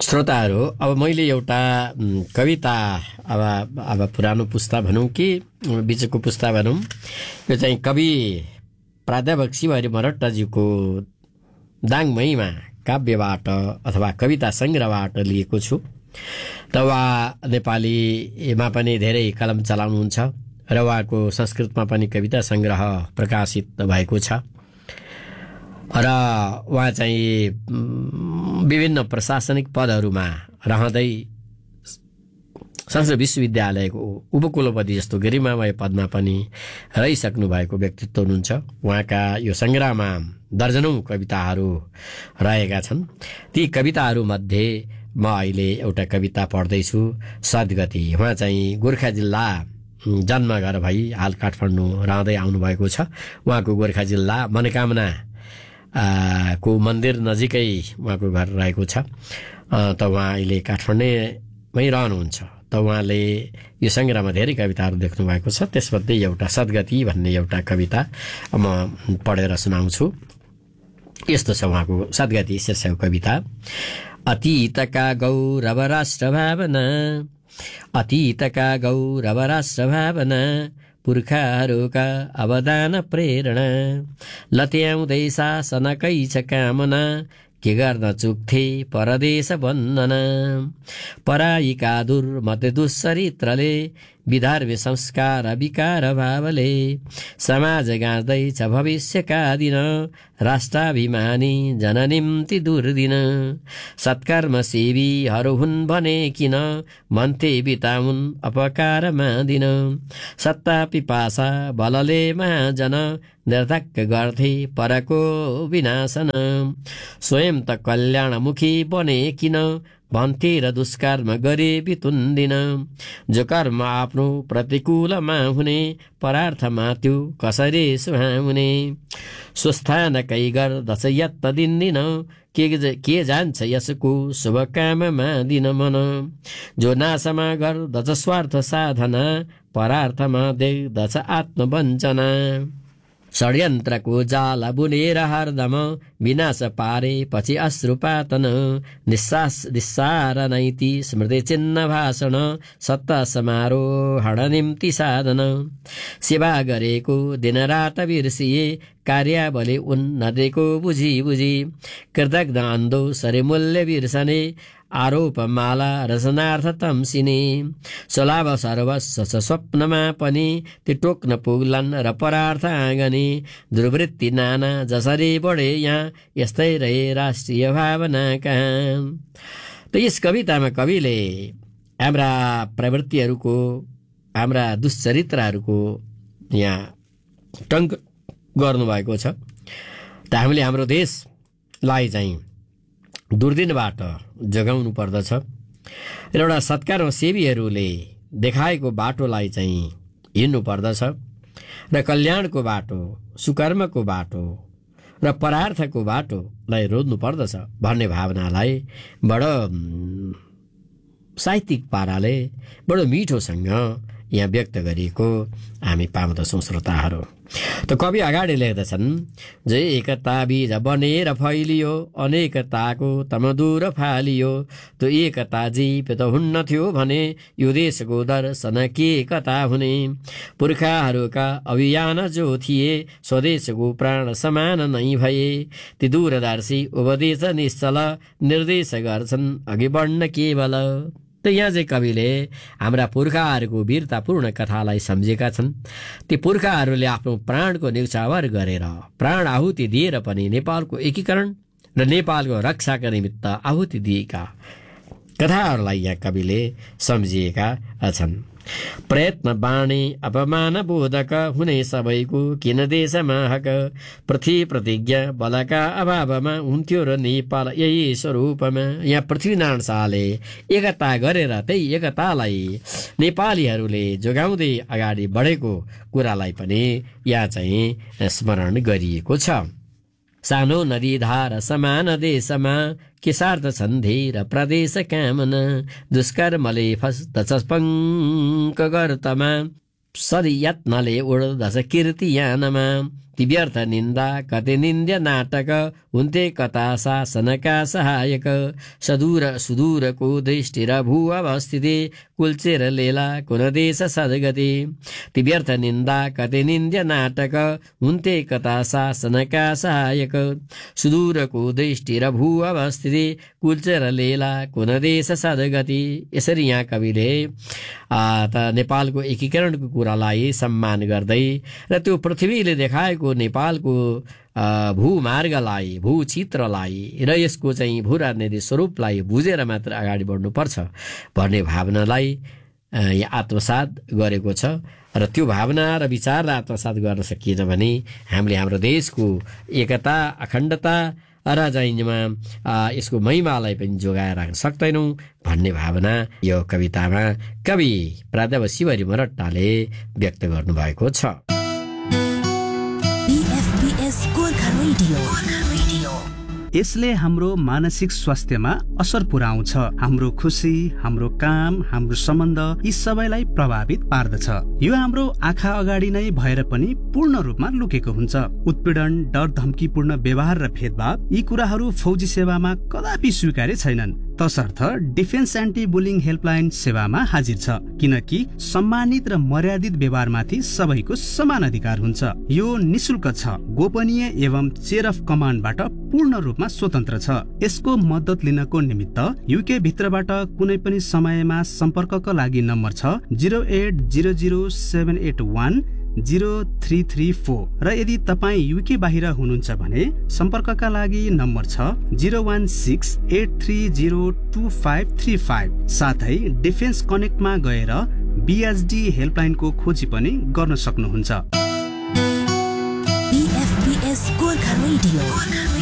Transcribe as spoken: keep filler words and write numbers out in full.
श्रोताहरू, अब मैले एउटा कविता अब अब पुरानो पुस्ता भनौँ कि बिचको पुस्ता भनौँ, यो चाहिँ कवि प्राध्यापक शिवहरि मरट्टज्यूको दाङमैमा काव्यबाट अथवा कविता सङ्ग्रहबाट लिएको छु। त उहाँ नेपालीमा पनि धेरै कलम चलाउनुहुन्छ र उहाँको संस्कृतमा पनि कविता सङ्ग्रह प्रकाशित भएको छ र उहाँ चाहिँ विभिन्न प्रशासनिक पदहरूमा रहँदै संस्कृत विश्वविद्यालयको उपकुलपति जस्तो गरिमामय पदमा पनि रहिसक्नु भएको व्यक्तित्व हुनुहुन्छ। उहाँका यो सङ्ग्रहमा दर्जनौं कविताहरू रहेका छन्। ती कविताहरूमध्ये म अहिले एउटा कविता पढ्दैछु, सद्गति। उहाँ चाहिँ गोर्खा जिल्ला जन्मघर भई हाल काठमाडौँ रहँदै आउनुभएको छ। उहाँको गोर्खा जिल्ला मनोकामना को मन्दिर नजिकै उहाँको घर रहेको छ। त उहाँ अहिले काठमाडौँमै रहनुहुन्छ। त उहाँले यो सङ्ग्रहमा धेरै कविताहरू देख्नु भएको छ। त्यसमध्ये एउटा सद्गति भन्ने एउटा कविता म पढेर सुनाउँछु। यस्तो छ उहाँको सद्गति शीर्षकको कविता। अतीतका गौरव राष्ट्र भावना, अतीतका गौरव राष्ट्र भावना, पुर्खाहरूका अवदान प्रेरणा, लत्याउँदै शासनकै छ कामना, के गर्न चुक्थे परदेश बन्दना। पराईका दुर्मत दुश्चरित्रले, विधर्मी संस्कार विकार भावले, समाज गाँच्दैछ भविष्यका दिन, राष्ट्राभिमानी जननिम्ति दुर्दिन। सत्कर्म सेवीहरू हुन् भने किन, मन्थे बिताउन् अपकारमा दिन। सत्ता पिपासा बलले महाजन, निर्धक्क गर्थे परको विनाशन। स्वयं त कल्याणमुखी बने किन, भन्थे र दुष्कर्म गरे बितुन्दिन। जो कर्म आफ्नो प्रतिकूलमा हुने, परार्थमा त्यो कसरी सुहाउने। स्वस्थानकै गर्दछ यत्न दिन्दिन, के के जान्छ यसको शुभ काममा दिन मन। जो नाशमा गर्दछ स्वार्थ साधना, परार्थमा देख्दछ आत्मवञ्चना। षड्यन्त्रको जाल बुनेर हरदम, विनाश पारे पछि अश्रुपातन। निस्सास निस्सार नैति स्मृति चिन्ह भाषण, सत्ता समारोहण निम्ति साधन। सेवा गरेको दिन रात बिर्सिए, कार्यावली उन्नतिको बुझी बुझी। कृतज्ञ अन्धो सरे मूल्य बिर्सने, आरोप माला रचनार्थ तम्सिने। स्वलाभ सर्वस्व छ स्वप्नमा पनि, ती टोक्न पुग्लान् र परार्थ आँगने। दुर्वृत्ति नाना जसरी बढे यहाँ, यस्तै रहे राष्ट्रिय भावना कहाँ। त यस कवितामा कविले हाम्रा प्रवृत्तिहरूको, हाम्रा दुश्चरित्रहरूको यहाँ टङ्क गर्नुभएको छ। त हामीले हाम्रो देशलाई चाहिँ दुर्दिनबाट जगाउनु पर्दछ र एउटा सत्कर्म सेवीहरूले देखाएको बाटोलाई चाहिँ हिँड्नु पर्दछ र कल्याणको बाटो, सुकर्मको बाटो र परार्थको बाटोलाई रोज्नु पर्दछ भन्ने भावनालाई बडो साहित्यिक पाराले बडो मिठोसँग यहाँ व्यक्त गरिएको हामी पाउँदछौँ श्रोताहरू। त कवि अगाडि लेख्दछन्, जे एकता बीज बनेर फैलियो, अनेकताको तमदूर फालियो। त्यो एकता जीवित हुन्न थियो भने, यो देशको दर्शन के कता हुने। पुर्खाहरूका अभियान जो थिए, स्वदेशको प्राण समान नै भए। ती दूरदर्शी उपदेश निश्चल, निर्देश गर्छन् अघि बढ्न केवल। त यहाँ चाहिँ कविले हाम्रा पुर्खाहरूको वीरतापूर्ण कथालाई सम्झेका छन्। ती पुर्खाहरूले आफ्नो प्राणको न्यौछावर गरेर, प्राण आहुति दिएर पनि नेपालको एकीकरण र नेपालको रक्षाका निमित्त आहुति दिएका कथाहरूलाई यहाँ कविले सम्झिएका छन्। प्रयत्न बाणे अपमान बोधक, हुने सबैको किन देशमा हक। पृथ्वी प्रतिज्ञा बलका अभावमा, हुन्थ्यो र नेपाल यही स्वरूपमा। यहाँ पृथ्वीनारायण शाहले एकता गरेर त्यही एकतालाई नेपालीहरूले जोगाउँदै अगाडि बढेको कुरालाई पनि यहाँ चाहिँ स्मरण गरिएको छ। सानो नदी धार समान देशमा, के सार्थ छन् धेर प्रदेश कामना। दुष्कर्मले फस्दछ पङ्क गर्तमा, सरी यत्नले उड्दछ कीर्ति यानमा। ती व्यर्थ निन्दा कते निन्द्य नाटक हुन्थे कथा शासनका सहायक सदूर सुदूरको दृष्टि र भू अवस्थिति कुल्चेर लेला कुन देश सद्गति ती व्यर्थ निन्दा कते निन्द्य नाटक हुन्थे कथा शासनका सहायक सुदूरको दृष्टि र भू अवस्थिति कुल्चेर लेला कुन देश सद्गति। यसरी यहाँ कविले त नेपालको एकीकरणको कुरालाई सम्मान गर्दै र त्यो पृथ्वीले देखाएको नेपालको भूमार्गलाई भूचित्रलाई र यसको चाहिँ भू राजनीतिक स्वरूपलाई बुझेर मात्र अगाडि बढ्नुपर्छ भन्ने भावनालाई आत्मसात गरेको छ। र त्यो भावना र विचारलाई आत्मसात गर्न सकिएन भने हामीले हाम्रो देशको एकता अखण्डता र जाइमा यसको महिमालाई पनि जोगाएर राख्न सक्दैनौँ भन्ने भावना यो कवितामा कवि प्राध्यापक शिवहरि मरट्टाले व्यक्त गर्नुभएको छ। यसले हाम्रो मानसिक स्वास्थ्यमा असर पुर्याउँछ। हाम्रो खुसी, हाम्रो काम, हाम्रो सम्बन्ध यी सबैलाई प्रभावित पार्दछ। यो हाम्रो आँखा अगाडि नै भएर पनि पूर्ण रूपमा लुकेको हुन्छ। उत्पीडन, डर, धम्कीपूर्ण व्यवहार र भेदभाव यी कुराहरू फौजी सेवामा कदापि स्वीकार्य छैनन्। तसर्थ डिफेन्स एन्टी बुलिङ हेल्पलाइन सेवामा हाजिर छ, किनकि सम्मानित र मर्यादित व्यवहारमाथि सबैको समान अधिकार हुन्छ। यो निशुल्क छ, गोपनीय एवं चेयर अफ कमान्डबाट पूर्ण रूपमा स्वतन्त्र छ। यसको मद्दत लिनको निमित्त युके भित्रबाट कुनै पनि समयमा सम्पर्कका लागि नम्बर छ zero at zero zero seven at one zero three three four र यदि तपाईँ युके बाहिर हुनुहुन्छ भने सम्पर्कका लागि नम्बर छ zero one six at three zero two five three five. साथै डिफेन्स कनेक्टमा गएर बीएचडी हेल्पलाइनको खोजी पनि गर्न सक्नुहुन्छ। बीएफपीएस गोर्खा रेडियो।